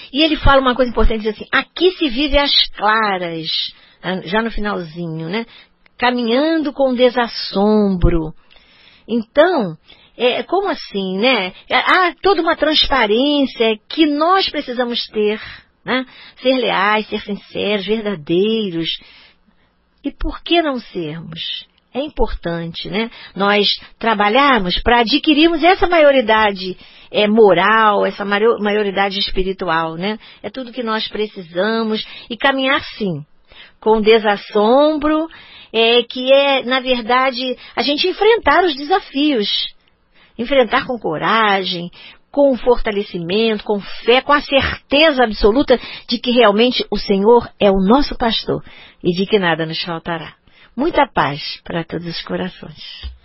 E ele fala uma coisa importante, diz assim, aqui se vive às claras, já no finalzinho, né? Caminhando com desassombro. Então, como assim, né? Há toda uma transparência que nós precisamos ter, né? Ser leais, ser sinceros, verdadeiros. E por que não sermos? É importante, né? Nós trabalharmos para adquirirmos essa maioridade moral, essa maioridade espiritual, né? É tudo que nós precisamos e caminhar sim, com desassombro, que é, na verdade, a gente enfrentar os desafios, enfrentar com coragem, com fortalecimento, com fé, com a certeza absoluta de que realmente o Senhor é o nosso pastor e de que nada nos faltará. Muita paz para todos os corações.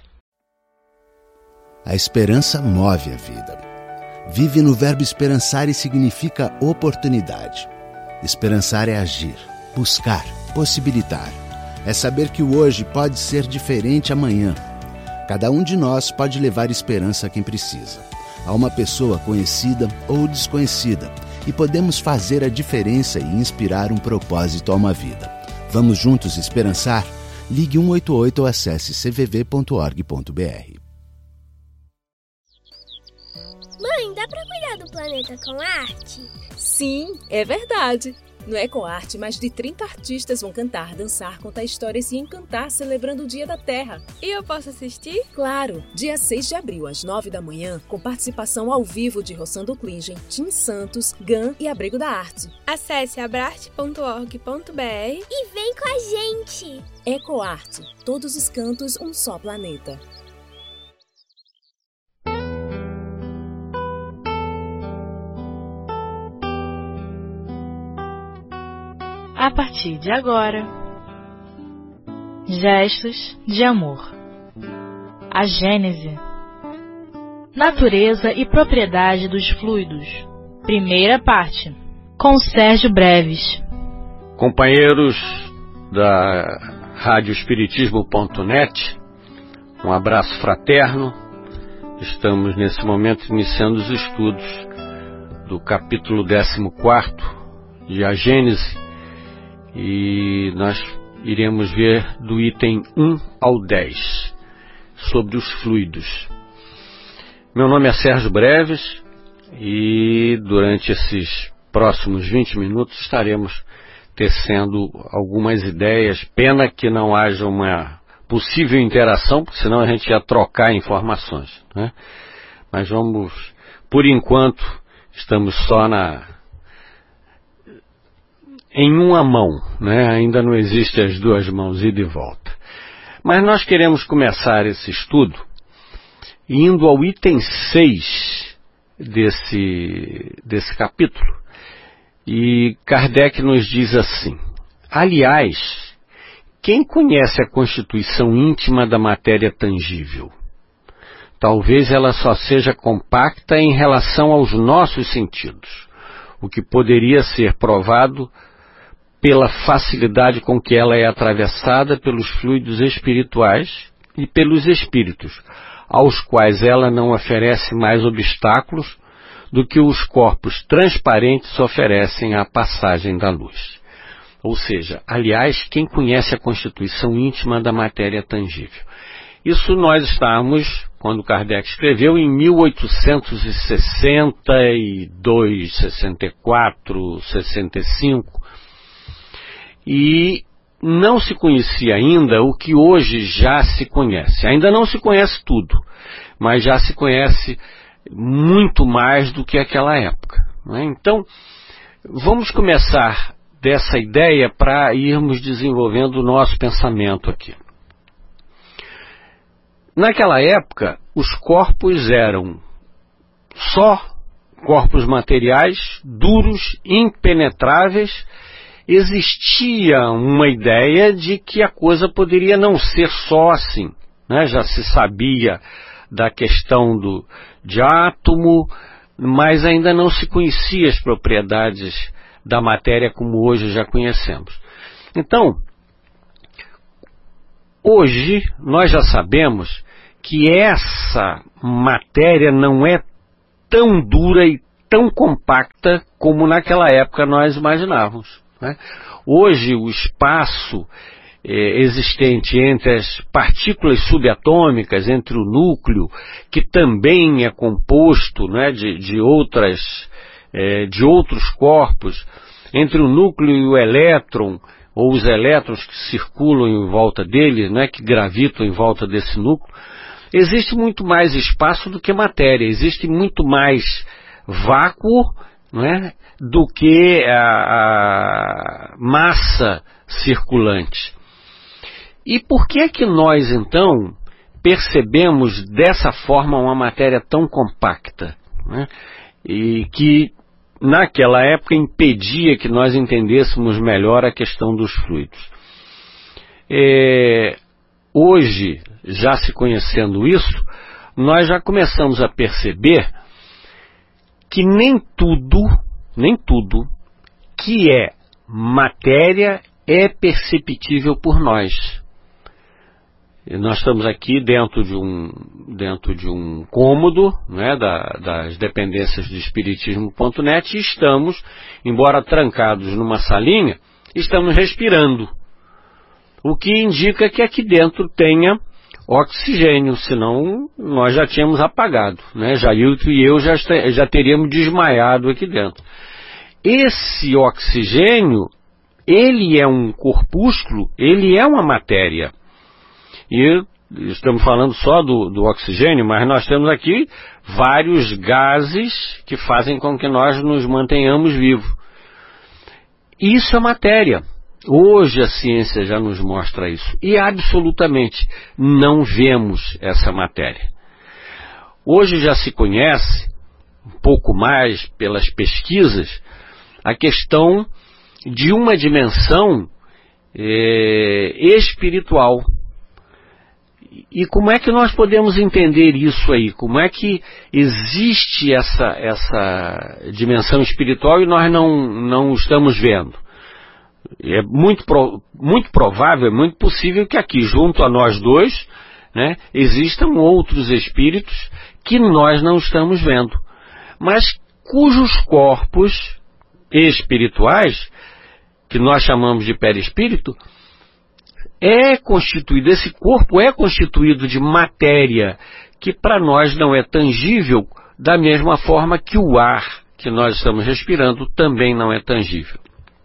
A esperança move a vida. Vive no verbo esperançar e significa oportunidade. Esperançar é agir, buscar, possibilitar. É saber que o hoje pode ser diferente amanhã. Cada um de nós pode levar esperança a quem precisa. A uma pessoa conhecida ou desconhecida. E podemos fazer a diferença e inspirar um propósito a uma vida. Vamos juntos esperançar? Ligue 188 ou acesse cvv.org.br. Mãe, dá pra cuidar do planeta com arte? Sim, é verdade. No EcoArte, mais de 30 artistas vão cantar, dançar, contar histórias e encantar celebrando o Dia da Terra. E eu posso assistir? Claro! Dia 6 de abril, às 9 da manhã, com participação ao vivo de Rossando Klingen, Tim Santos, GAN e Abrigo da Arte. Acesse abrarte.org.br e vem com a gente! EcoArte. Todos os cantos, um só planeta. A partir de agora, gestos de amor. A Gênese. Natureza e propriedade dos fluidos. Primeira parte. Com Sérgio Breves. Companheiros da Rádio Espiritismo.net, um abraço fraterno. Estamos nesse momento iniciando os estudos do capítulo 14 de A Gênese. E nós iremos ver do item 1 ao 10, sobre os fluidos. Meu nome é Sérgio Breves e durante esses próximos 20 minutos estaremos tecendo algumas ideias. Pena que não haja uma possível interação, porque senão a gente ia trocar informações, né? Mas vamos, por enquanto, estamos só em uma mão, né? Ainda não existe as duas mãos, ida e volta. Mas nós queremos começar esse estudo indo ao item 6 desse capítulo. E Kardec nos diz assim: aliás, quem conhece a constituição íntima da matéria tangível? Talvez ela só seja compacta em relação aos nossos sentidos, o que poderia ser provado pela facilidade com que ela é atravessada pelos fluidos espirituais e pelos espíritos, aos quais ela não oferece mais obstáculos do que os corpos transparentes oferecem à passagem da luz. Ou seja, aliás, quem conhece a constituição íntima da matéria tangível? Isso nós estamos, quando Kardec escreveu, em 1862, 64, 65, e não se conhecia ainda o que hoje já se conhece. Ainda não se conhece tudo, mas já se conhece muito mais do que aquela época, né? Então, vamos começar dessa ideia para irmos desenvolvendo o nosso pensamento aqui. Naquela época, os corpos eram só corpos materiais, duros, impenetráveis. Existia uma ideia de que a coisa poderia não ser só assim, né? Já se sabia da questão de átomo, mas ainda não se conhecia as propriedades da matéria como hoje já conhecemos. Então, hoje nós já sabemos que essa matéria não é tão dura e tão compacta como naquela época nós imaginávamos, né? Hoje o espaço existente entre as partículas subatômicas, entre o núcleo, que também é composto, né, de outros corpos, entre o núcleo e o elétron, ou os elétrons que circulam em volta dele, né, que gravitam em volta desse núcleo, existe muito mais espaço do que matéria, existe muito mais vácuo, né, do que a massa circulante. E por que é que nós, então, percebemos dessa forma uma matéria tão compacta, né, e que naquela época impedia que nós entendêssemos melhor a questão dos fluidos? Hoje, já se conhecendo isso, nós já começamos a perceber que nem tudo que é matéria é perceptível por nós. E nós estamos aqui dentro de um cômodo, né, das dependências do Espiritismo.net, e estamos, embora trancados numa salinha, estamos respirando. O que indica que aqui dentro tenha oxigênio, senão nós já tínhamos apagado, né? Jailton e eu já teríamos desmaiado aqui dentro. Esse oxigênio, ele é um corpúsculo, ele é uma matéria. E estamos falando só do oxigênio, mas nós temos aqui vários gases que fazem com que nós nos mantenhamos vivos. Isso é matéria. Hoje a ciência já nos mostra isso. E absolutamente não vemos essa matéria. Hoje já se conhece, um pouco mais pelas pesquisas, a questão de uma dimensão espiritual. E como é que nós podemos entender isso aí? Como é que existe essa dimensão espiritual e nós não estamos vendo? É muito provável, é muito possível que aqui, junto a nós dois, né, existam outros espíritos que nós não estamos vendo, mas cujos corpos espirituais, que nós chamamos de perispírito, esse corpo é constituído de matéria que para nós não é tangível, da mesma forma que o ar que nós estamos respirando também não é tangível.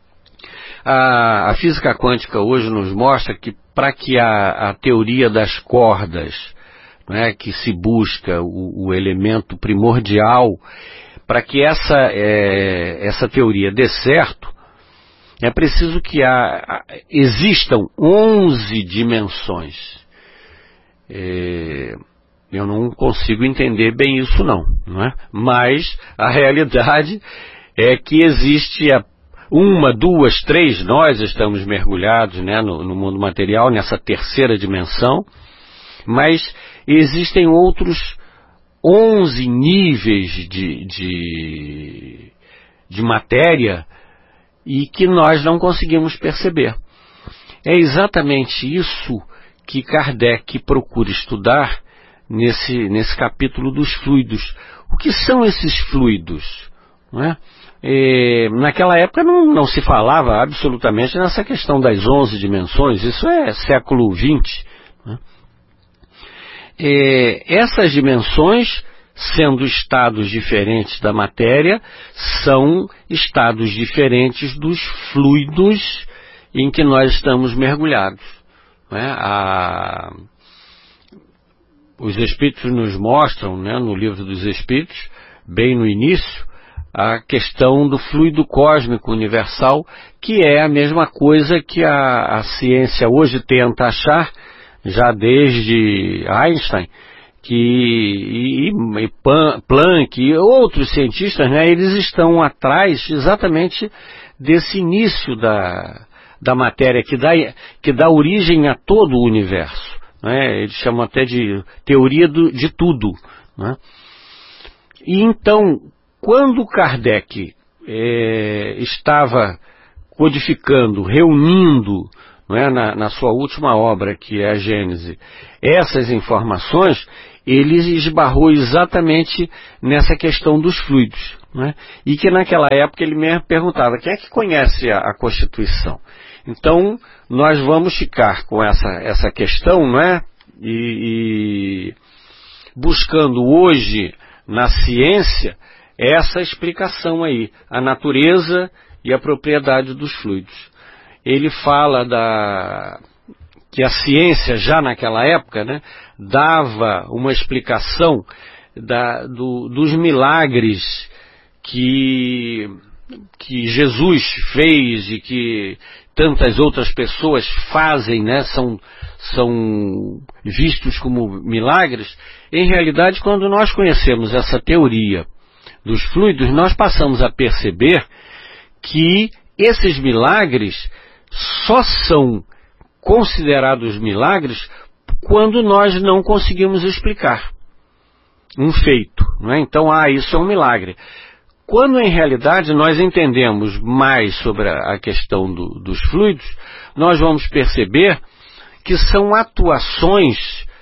A física quântica hoje nos mostra que para que a teoria das cordas, né, que se busca o elemento primordial, para que essa teoria dê certo, é preciso que existam 11 dimensões. Eu não consigo entender bem isso não é? Mas a realidade é que existe uma, duas, três, nós estamos mergulhados, né, no mundo material, nessa terceira dimensão, mas existem outros 11 níveis de matéria e que nós não conseguimos perceber. É exatamente isso que Kardec procura estudar nesse capítulo dos fluidos. O que são esses fluidos? Não é? Naquela época não se falava absolutamente nessa questão das 11 dimensões, isso é século XX. Né? Essas dimensões, sendo estados diferentes da matéria, são estados diferentes dos fluidos em que nós estamos mergulhados. Né? Os Espíritos nos mostram, né, no Livro dos Espíritos, bem no início, a questão do fluido cósmico universal, que é a mesma coisa que a ciência hoje tenta achar, já desde Einstein, e Planck e outros cientistas, né, eles estão atrás exatamente desse início da matéria que dá origem a todo o universo. Né, eles chamam até de teoria de tudo. Né. E então, quando Kardec estava codificando, reunindo, não é, na sua última obra, que é a Gênese, essas informações, ele esbarrou exatamente nessa questão dos fluidos, né? E que naquela época ele mesmo perguntava, quem é que conhece a Constituição? Então, nós vamos ficar com essa questão, não é? E buscando hoje, na ciência, essa explicação aí, a natureza e a propriedade dos fluidos. Ele fala que a ciência, já naquela época, né, dava uma explicação dos milagres que Jesus fez e que tantas outras pessoas fazem, né, são vistos como milagres. Em realidade, quando nós conhecemos essa teoria dos fluidos, nós passamos a perceber que esses milagres só são considerados milagres quando nós não conseguimos explicar um feito, não é? Então, isso é um milagre. Quando em realidade nós entendemos mais sobre a questão dos fluidos, nós vamos perceber que são atuações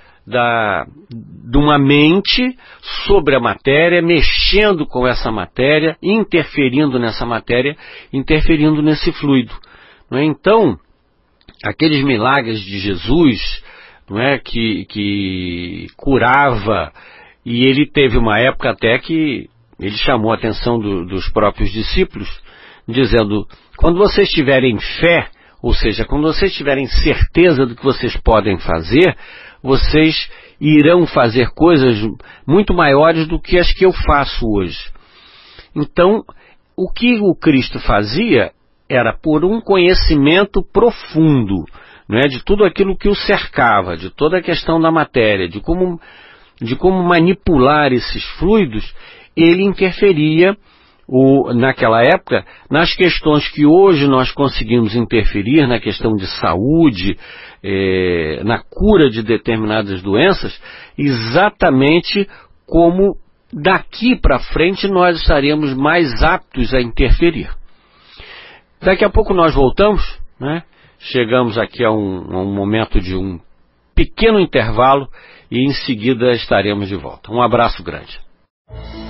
de uma mente sobre a matéria, mexendo com essa matéria, interferindo nessa matéria, interferindo nesse fluido, não é? Então, aqueles milagres de Jesus, não é, que curava, e ele teve uma época até que ele chamou a atenção dos próprios discípulos, dizendo, quando vocês tiverem fé, ou seja, quando vocês tiverem certeza do que vocês podem fazer, vocês irão fazer coisas muito maiores do que as que eu faço hoje. Então, o que o Cristo fazia era por um conhecimento profundo, não é, de tudo aquilo que o cercava, de toda a questão da matéria, de como manipular esses fluidos. Ele interferia, naquela época, nas questões que hoje nós conseguimos interferir, na questão de saúde, na cura de determinadas doenças, exatamente como daqui para frente nós estaremos mais aptos a interferir. Daqui a pouco nós voltamos, né? Chegamos aqui a um momento de um pequeno intervalo e em seguida estaremos de volta. Um abraço grande.